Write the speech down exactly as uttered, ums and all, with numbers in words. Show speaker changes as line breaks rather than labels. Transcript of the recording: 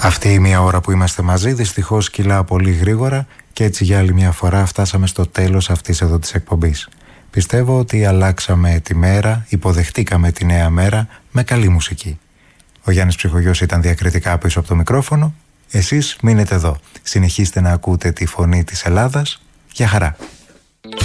Αυτή η μία ώρα που είμαστε μαζί δυστυχώς κυλά πολύ γρήγορα και έτσι για άλλη μια φορά φτάσαμε στο τέλος αυτής εδώ της εκπομπής. Πιστεύω ότι αλλάξαμε τη μέρα, υποδεχτήκαμε τη νέα μέρα με καλή μουσική. Ο Γιάννης Ψυχογιός ήταν διακριτικά πίσω από το μικρόφωνο. Εσείς μείνετε εδώ. Συνεχίστε να ακούτε τη φωνή της Ελλάδας. Γεια χαρά.